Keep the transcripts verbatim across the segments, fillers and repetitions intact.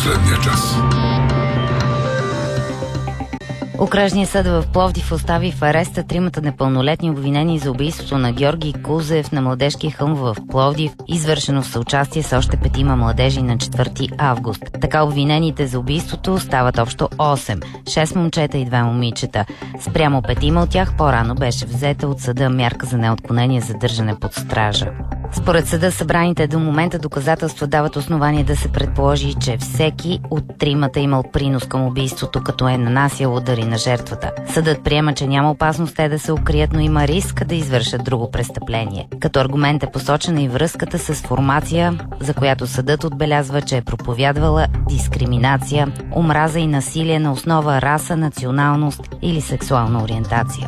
последния час. Окръжният съд в Пловдив остави в ареста тримата непълнолетни обвинени за убийството на Георги Кузев на Младежкия хълм в Пловдив, извършено в съучастие с още петима младежи на четвърти август. Така обвинените за убийството стават общо осем, шест момчета и две момичета. Спрямо петима от тях по-рано беше взета от съда мярка за неотклонение за държане под стража. Според съда, събраните до момента доказателства дават основание да се предположи, че всеки от тримата имал принос към убийството, като е нанасял удари на жертвата. Съдът приема, че няма опасност те да се укрият, но има риск да извършат друго престъпление. Като аргумент е посочена и връзката с формация, за която съдът отбелязва, че е проповядвала дискриминация, омраза и насилие на основа раса, националност или сексуална ориентация.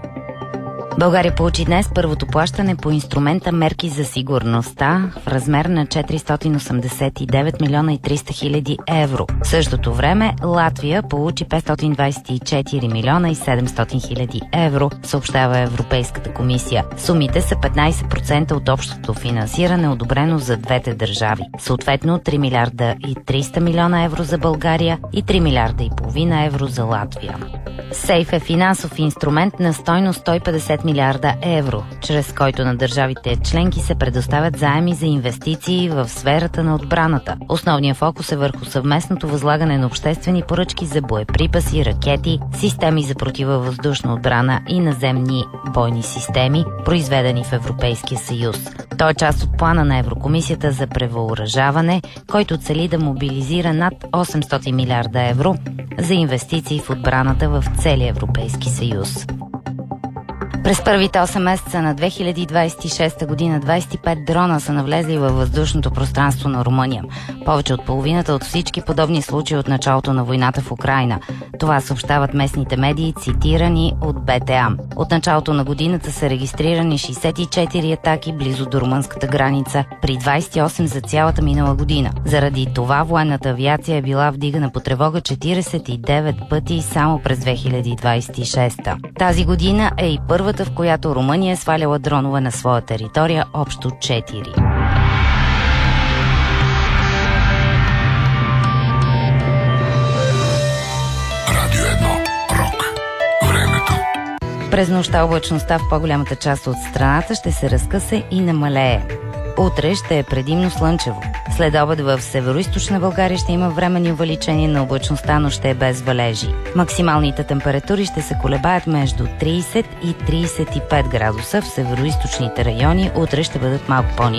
България получи днес първото плащане по инструмента мерки за сигурността в размер на четиристотин осемдесет и девет милиона и триста хиляди евро. В същото време Латвия получи петстотин двадесет и четири милиона и седемстотин хиляди евро, съобщава Европейската комисия. Сумите са петнадесет процента от общото финансиране, одобрено за двете държави. Съответно три милиарда и триста милиона евро за България и три милиарда и половина евро за Латвия. Сейф е финансов инструмент на стойност сто и петдесет милиарда евро, чрез който на държавите членки се предоставят заеми за инвестиции в сферата на отбраната. Основният фокус е върху съвместното възлагане на обществени поръчки за боеприпаси, ракети, системи за противовъздушна отбрана и наземни бойни системи, произведени в Европейския съюз. Той е част от плана на Еврокомисията за превъоръжаване, който цели да мобилизира над осемстотин милиарда евро за инвестиции в отбраната в целия Европейски съюз. През първите осем месеца на две хиляди двадесет и шеста година двадесет и пет дрона са навлезли във въздушното пространство на Румъния. Повече от половината от всички подобни случаи от началото на войната в Украйна. Това съобщават местните медии, цитирани от Б Т А. От началото на годината са регистрирани шейсет и четири атаки близо до румънската граница, при двадесет и осем за цялата минала година. Заради това военната авиация е била вдигана по тревога четиридесет и девет пъти само през две хиляди двадесет и шеста. Тази година е и първата, в която Румъния е сваляла дронове на своя територия, общо четири. Радио едно. Рок. Времето. През нощта облачността в по-голямата част от страната ще се разкъса и намалее. Утре ще е предимно слънчево. След обед в североизточна България ще има временни увеличения на облачността, но ще е без валежи. Максималните температури ще се колебаят между тридесет и тридесет и пет градуса. В североизточните райони утре ще бъдат малко по-ниски.